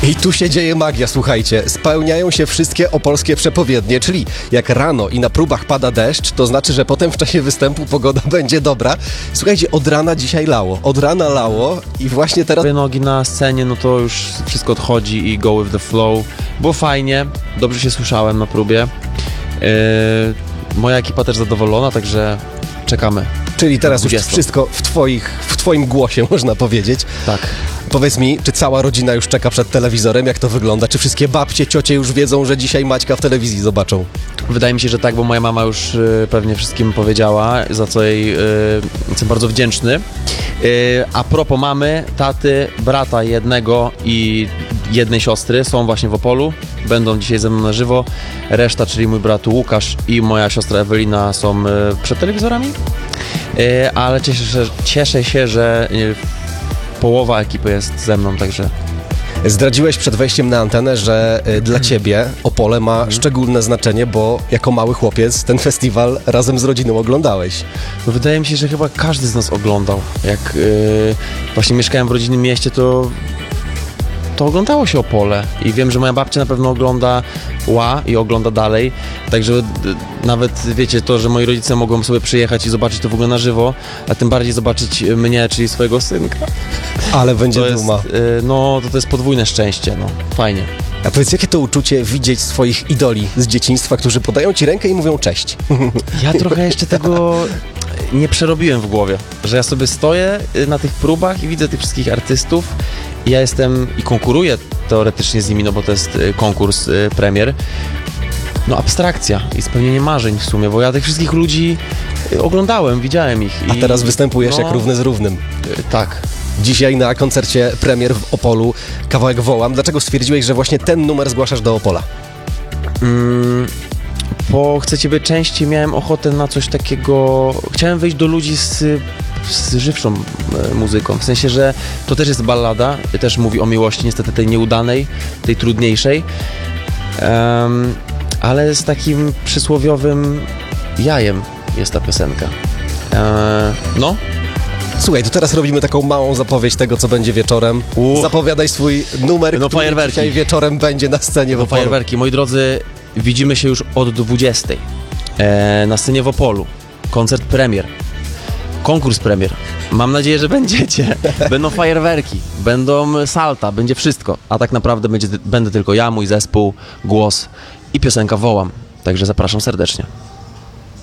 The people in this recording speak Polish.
I tu się dzieje magia, słuchajcie. Spełniają się wszystkie opolskie przepowiednie, czyli jak rano i na próbach pada deszcz, to znaczy, że potem w czasie występu pogoda będzie dobra. Słuchajcie, od rana dzisiaj lało. Od rana lało i właśnie teraz... Nogi na scenie, no to już wszystko odchodzi i go with the flow. Było fajnie, dobrze się słyszałem na próbie. Moja ekipa też zadowolona, także czekamy. Czyli teraz już wszystko w twoim głosie, można powiedzieć. Tak. Powiedz mi, czy cała rodzina już czeka przed telewizorem? Jak to wygląda? Czy wszystkie babcie, ciocie już wiedzą, że dzisiaj Maćka w telewizji zobaczą? Wydaje mi się, że tak, bo moja mama już pewnie wszystkim powiedziała, za co jej jestem bardzo wdzięczny. A propos mamy, taty, brata jednego i jednej siostry są właśnie w Opolu. Będą dzisiaj ze mną na żywo. Reszta, czyli mój brat Łukasz i moja siostra Ewelina są przed telewizorami. Ale cieszę się, że połowa ekipy jest ze mną, także... Zdradziłeś przed wejściem na antenę, że dla ciebie Opole ma szczególne znaczenie, bo jako mały chłopiec ten festiwal razem z rodziną oglądałeś. No wydaje mi się, że chyba każdy z nas oglądał. Jak właśnie mieszkałem w rodzinnym mieście, to oglądało się Opole i wiem, że moja babcia na pewno ogląda i ogląda dalej, także nawet wiecie to, że moi rodzice mogą sobie przyjechać i zobaczyć to w ogóle na żywo, a tym bardziej zobaczyć mnie, czyli swojego synka. Ale będzie duma. To jest podwójne szczęście, fajnie. A powiedz, jakie to uczucie widzieć swoich idoli z dzieciństwa, którzy podają ci rękę i mówią cześć? Ja trochę jeszcze tego nie przerobiłem w głowie, że ja sobie stoję na tych próbach i widzę tych wszystkich artystów i ja jestem i konkuruję teoretycznie z nimi, no bo to jest konkurs premier. Abstrakcja i spełnienie marzeń w sumie, bo ja tych wszystkich ludzi oglądałem, widziałem ich. A teraz występujesz jak równy z równym. Tak. Dzisiaj na koncercie premier w Opolu kawałek Wołam. Dlaczego stwierdziłeś, że właśnie ten numer zgłaszasz do Opola? Bo Chcę Ciebie częściej miałem ochotę na coś takiego... Chciałem wyjść do ludzi z żywszą muzyką, w sensie, że to też jest ballada, też mówi o miłości, niestety tej nieudanej, tej trudniejszej, ale z takim przysłowiowym jajem jest ta piosenka. Słuchaj, to teraz robimy taką małą zapowiedź tego, co będzie wieczorem. Zapowiadaj swój numer, który fajerwerki. Dzisiaj wieczorem będzie na scenie w Opolu. Fajerwerki. Moi drodzy, widzimy się już od 20:00 na scenie w Opolu. Koncert premier. Konkurs premier. Mam nadzieję, że będziecie. Będą fajerwerki, będą salta, będzie wszystko. A tak naprawdę będę tylko ja, mój zespół, głos i piosenka Wołam. Także zapraszam serdecznie.